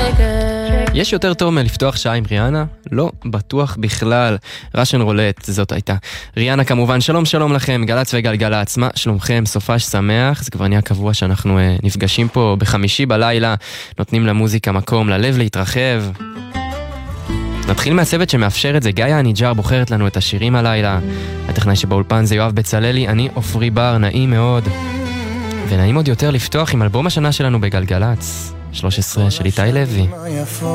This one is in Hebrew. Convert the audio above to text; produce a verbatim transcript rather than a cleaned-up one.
יש יותר טוב מלפתוח שעה עם ריאנה? לא, בטוח בכלל. ראשן רולט, זאת הייתה. ריאנה כמובן, שלום שלום לכם, גלץ וגלגלץ, מה שלומכם? סופש שמח, זה כבר נהיה קבוע שאנחנו uh, נפגשים פה בחמישי בלילה, נותנים למוזיקה מקום, ללב להתרחב. נתחיל מהצוות שמאפשר את זה, גאיה הניג'ר בוחרת לנו את השירים הלילה, הטכנאי שבאולפן זה יואב בצללי, אני אופרי בר, נעים מאוד. ונעים עוד יותר לפתוח עם אלבום השנה שלנו בגלגלץ, שלוש עשרה של איתי לוי.